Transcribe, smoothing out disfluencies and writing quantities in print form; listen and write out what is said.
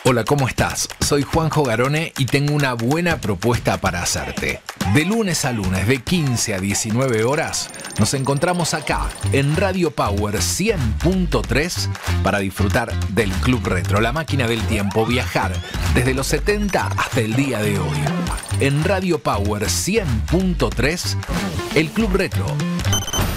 Hola, ¿cómo estás? Soy Juanjo Garone y tengo una buena propuesta para hacerte. De lunes a lunes, de 15 a 19 horas, nos encontramos acá en Radio Power 100.3 para disfrutar del Club Retro, la máquina del tiempo, viajar desde los 70 hasta el día de hoy. En Radio Power 100.3, el Club Retro.